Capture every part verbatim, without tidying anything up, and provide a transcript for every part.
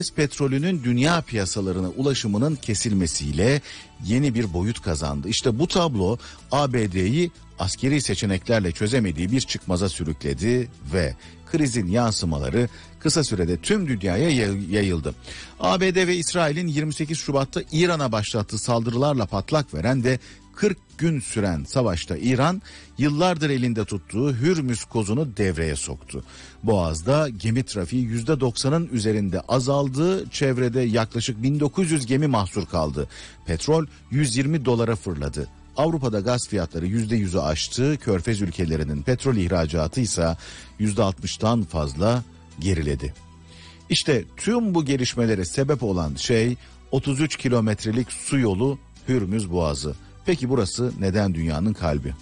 petrolünün dünya piyasalarına ulaşımının kesilmesiyle yeni bir boyut kazandı. İşte bu tablo A B D'yi askeri seçeneklerle çözemediği bir çıkmaza sürükledi ve krizin yansımaları kısa sürede tüm dünyaya yayıldı. A B D ve İsrail'in yirmi sekiz Şubat'ta İran'a başlattığı saldırılarla patlak veren ve kırk gün süren savaşta İran yıllardır elinde tuttuğu Hürmüz kozunu devreye soktu. Boğaz'da gemi trafiği yüzde doksanın üzerinde azaldı. Çevrede yaklaşık bin dokuz yüz gemi mahsur kaldı. Petrol yüz yirmi dolara fırladı. Avrupa'da gaz fiyatları yüzde yüzü aştı. Körfez ülkelerinin petrol ihracatı ise yüzde altmıştan fazla geriledi. İşte tüm bu gelişmelere sebep olan şey otuz üç kilometrelik su yolu Hürmüz Boğazı. Peki burası neden dünyanın kalbi?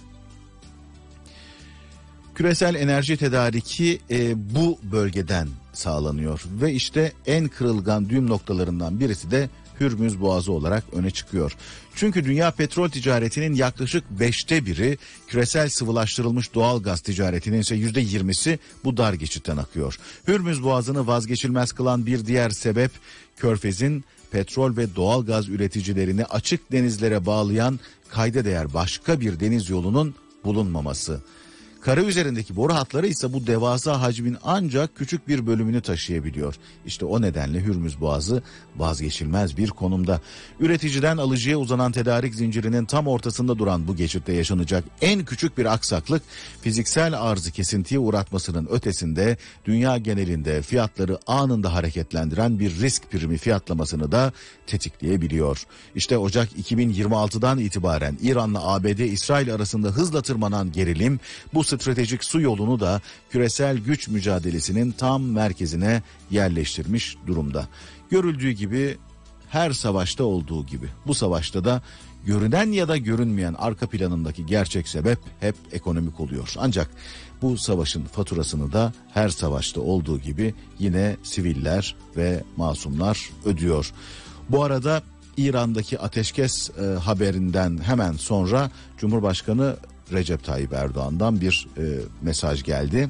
Küresel enerji tedariki e, bu bölgeden sağlanıyor ve işte en kırılgan düğüm noktalarından birisi de Hürmüz Boğazı olarak öne çıkıyor. Çünkü dünya petrol ticaretinin yaklaşık beşte biri, küresel sıvılaştırılmış doğal gaz ticaretinin ise yüzde yirmisi bu dar geçitten akıyor. Hürmüz Boğazı'nı vazgeçilmez kılan bir diğer sebep Körfez'in petrol ve doğal gaz üreticilerini açık denizlere bağlayan kayda değer başka bir deniz yolunun bulunmaması. Kara üzerindeki boru hatları ise bu devasa hacmin ancak küçük bir bölümünü taşıyabiliyor. İşte o nedenle Hürmüz Boğazı vazgeçilmez bir konumda. Üreticiden alıcıya uzanan tedarik zincirinin tam ortasında duran bu geçitte yaşanacak en küçük bir aksaklık fiziksel arzı kesintiye uğratmasının ötesinde dünya genelinde fiyatları anında hareketlendiren bir risk primi fiyatlamasını da tetikleyebiliyor. İşte Ocak iki bin yirmi altıdan itibaren İran'la A B D İsrail arasında hızla tırmanan gerilim bu stratejik su yolunu da küresel güç mücadelesinin tam merkezine yerleştirmiş durumda. Görüldüğü gibi her savaşta olduğu gibi bu savaşta da görünen ya da görünmeyen arka planındaki gerçek sebep hep ekonomik oluyor. Ancak bu savaşın faturasını da her savaşta olduğu gibi yine siviller ve masumlar ödüyor. Bu arada İran'daki ateşkes e, haberinden hemen sonra Cumhurbaşkanı Recep Tayyip Erdoğan'dan bir e, mesaj geldi.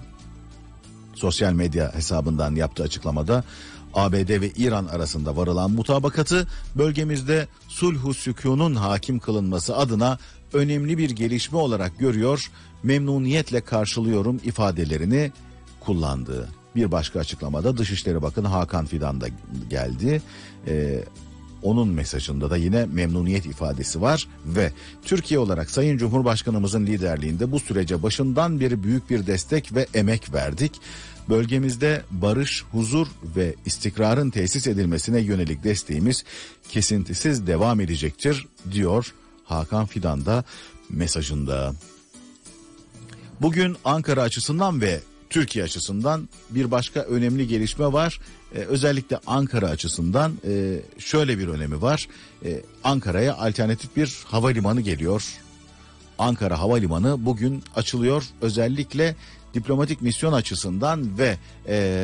Sosyal medya hesabından yaptığı açıklamada A B D ve İran arasında varılan mutabakatı bölgemizde sulh-u sükûnun hakim kılınması adına önemli bir gelişme olarak görüyor, memnuniyetle karşılıyorum ifadelerini kullandığı. Bir başka açıklamada Dışişleri Bakanı Hakan Fidan da geldi. Ee, Onun mesajında da yine memnuniyet ifadesi var ve Türkiye olarak Sayın Cumhurbaşkanımızın liderliğinde bu sürece başından beri büyük bir destek ve emek verdik. Bölgemizde barış, huzur ve istikrarın tesis edilmesine yönelik desteğimiz kesintisiz devam edecektir diyor Hakan Fidan da mesajında. Bugün Ankara açısından ve Türkiye açısından bir başka önemli gelişme var. Ee, özellikle Ankara açısından e, şöyle bir önemi var. Ee, Ankara'ya alternatif bir havalimanı geliyor. Ankara Havalimanı bugün açılıyor. Özellikle diplomatik misyon açısından ve e,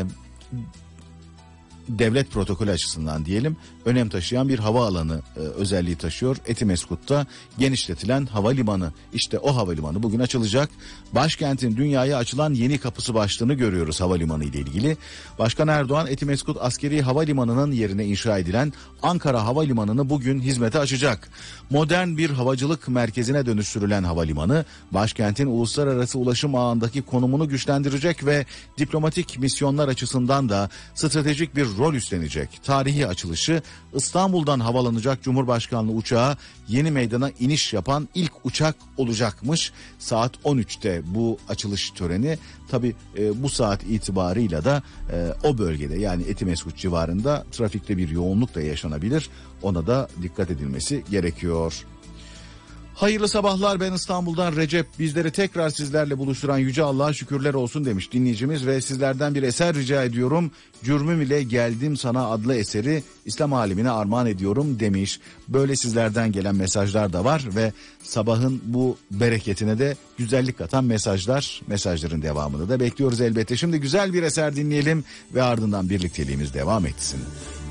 devlet protokolü açısından diyelim önem taşıyan bir havaalanı e, özelliği taşıyor. Etimeskut'ta genişletilen havalimanı, işte o havalimanı bugün açılacak. Başkentin dünyaya açılan yeni kapısı başlığını görüyoruz havalimanı ile ilgili. Başkan Erdoğan Etimeskut Askeri Havalimanı'nın yerine inşa edilen Ankara Havalimanı'nı bugün hizmete açacak. Modern bir havacılık merkezine dönüştürülen havalimanı başkentin uluslararası ulaşım ağındaki konumunu güçlendirecek ve diplomatik misyonlar açısından da stratejik bir rol üstlenecek. Tarihi açılışı İstanbul'dan havalanacak Cumhurbaşkanlığı uçağı yeni meydana iniş yapan ilk uçak olacakmış. Saat on üçte bu açılış töreni. Tabi e, bu saat itibarıyla da e, o bölgede yani Etimeskut civarında trafikte bir yoğunluk da yaşanabilir. Ona da dikkat edilmesi gerekiyor. Hayırlı sabahlar, ben İstanbul'dan Recep. Bizleri tekrar sizlerle buluşturan Yüce Allah'a şükürler olsun demiş dinleyicimiz ve sizlerden bir eser rica ediyorum. Cürmüm ile geldim sana adlı eseri İslam alemine armağan ediyorum demiş. Böyle sizlerden gelen mesajlar da var ve sabahın bu bereketine de güzellik katan mesajlar, mesajların devamını da bekliyoruz elbette. Şimdi güzel bir eser dinleyelim ve ardından birlikteliğimiz devam etsin.